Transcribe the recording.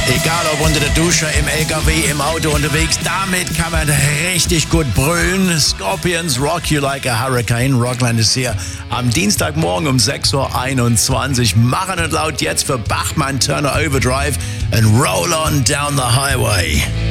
Egal ob unter der Dusche, im LKW, im Auto unterwegs, damit kann man richtig gut brüllen. Scorpions, Rock You Like a Hurricane. Rockland ist hier am Dienstagmorgen um 6.21 Uhr. Machen und laut jetzt für Bachmann Turner Overdrive and Roll On Down the Highway.